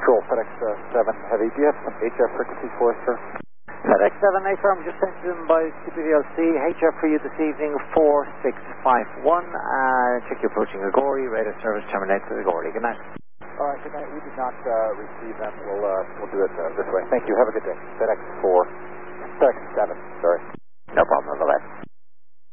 Control, FedEx 7 Heavy. Do you have some HF frequencies for us, sir? FedEx 7 Affirm, just sent in by CPDLC. HF for you this evening, 4651. Check you're approaching Agori. Radar service terminates at Agori. Good night. All right, good night. We did not receive them. We'll do it this way. Thank you. Have a good day. FedEx 7, sorry. No problem. Bye-bye.